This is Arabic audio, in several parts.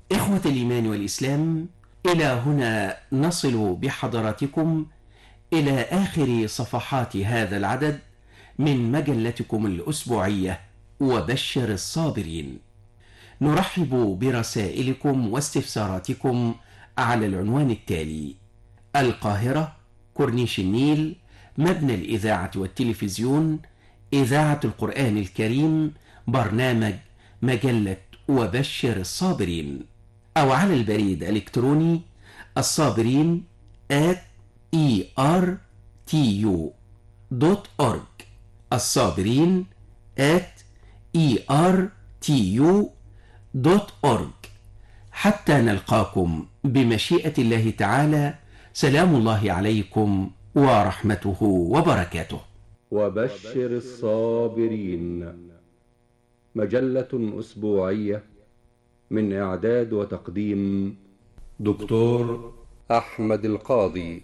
إخوة الإيمان والإسلام، إلى هنا نصل بحضراتكم إلى آخر صفحات هذا العدد من مجلتكم الأسبوعية وبشر الصابرين. نرحب برسائلكم واستفساراتكم على العنوان التالي: القاهرة، كورنيش النيل، مبنى الإذاعة والتلفزيون، إذاعة القرآن الكريم، برنامج مجلة وبشر الصابرين. أو على البريد الإلكتروني الصابرين @ertu.org، الصابرين @ertu.org. حتى نلقاكم بمشيئة الله تعالى، سلام الله عليكم ورحمته وبركاته. وبشر الصابرين، مجلة أسبوعية من إعداد وتقديم دكتور أحمد القاضي.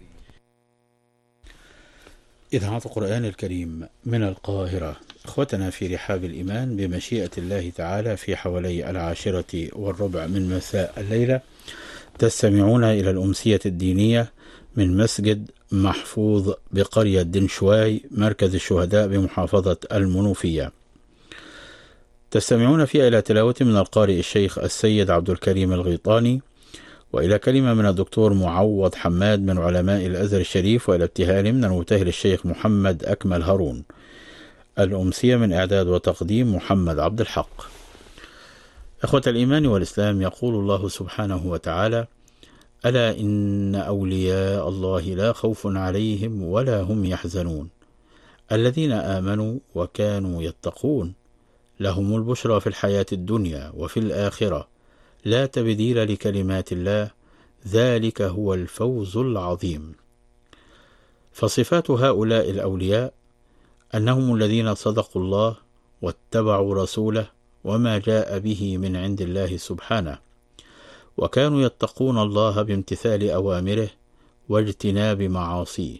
إذاعة القرآن الكريم من القاهرة. إخوتنا في رحاب الإيمان، بمشيئة الله تعالى في حوالي 10:15 من مساء الليلة تستمعون إلى الأمسية الدينية من مسجد محفوظ بقرية دنشواي، مركز الشهداء بمحافظة المنوفية. تستمعون فيها إلى تلاوة من القارئ الشيخ السيد عبد الكريم الغيطاني، وإلى كلمة من الدكتور معوض حماد من علماء الأزهر الشريف، وإلى ابتهال من المبتهل الشيخ محمد أكمل هارون. الأمسية من إعداد وتقديم محمد عبد الحق. إخوة الإيمان والإسلام، يقول الله سبحانه وتعالى: ألا إن أولياء الله لا خوف عليهم ولا هم يحزنون الذين آمنوا وكانوا يتقون لهم البشرى في الحياة الدنيا وفي الآخرة لا تبديل لكلمات الله ذلك هو الفوز العظيم. فصفات هؤلاء الأولياء أنهم الذين صدقوا الله واتبعوا رسوله وما جاء به من عند الله سبحانه، وكانوا يتقون الله بامتثال أوامره واجتناب معاصيه.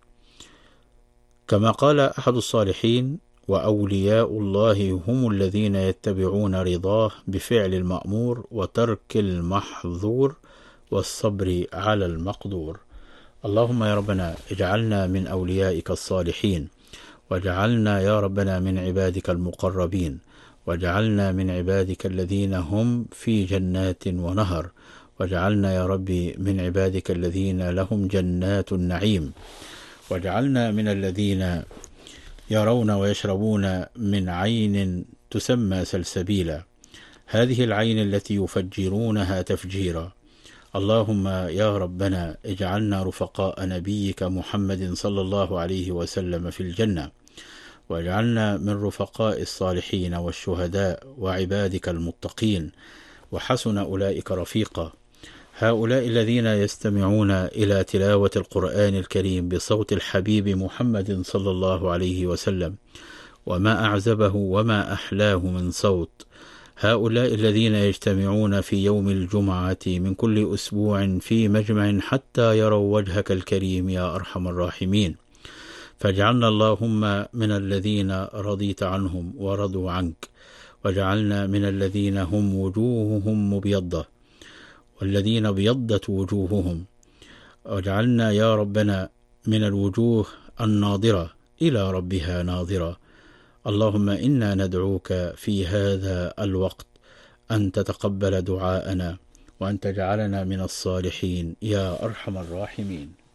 كما قال أحد الصالحين: وأولياء الله هم الذين يتبعون رضاه بفعل المأمور وترك المحظور والصبر على المقدور. اللهم يا ربنا اجعلنا من أوليائك الصالحين، واجعلنا يا ربنا من عبادك المقربين، واجعلنا من عبادك الذين هم في جنات ونهر، واجعلنا يا ربي من عبادك الذين لهم جنات النعيم، واجعلنا من الذين يرون ويشربون من عين تسمى سلسبيلا، هذه العين التي يفجرونها تفجيرا. اللهم يا ربنا اجعلنا رفقاء نبيك محمد صلى الله عليه وسلم في الجنة، واجعلنا من رفقاء الصالحين والشهداء وعبادك المتقين، وحسن أولئك رفيقا. هؤلاء الذين يستمعون إلى تلاوة القرآن الكريم بصوت الحبيب محمد صلى الله عليه وسلم، وما أعزبه وما أحلاه من صوت. هؤلاء الذين يجتمعون في يوم الجمعة من كل أسبوع في مجمع حتى يروا وجهك الكريم يا أرحم الراحمين. فاجعلنا اللهم من الذين رضيت عنهم ورضوا عنك، واجعلنا من الذين هم وجوههم مبيضة والذين ابيضت وجوههم، واجعلنا يا ربنا من الوجوه الناظرة إلى ربها ناظرة. اللهم إنا ندعوك في هذا الوقت أن تتقبل دعاءنا وأن تجعلنا من الصالحين يا أرحم الراحمين.